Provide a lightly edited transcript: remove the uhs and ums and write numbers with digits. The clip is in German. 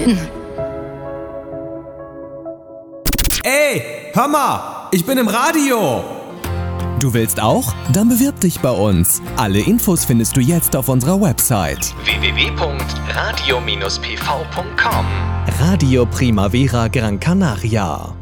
Ey, hör mal, ich bin im Radio. Du willst auch? Dann bewirb dich bei uns. Alle Infos findest du jetzt auf unserer Website www.radio-pv.com. Radio Primavera Gran Canaria.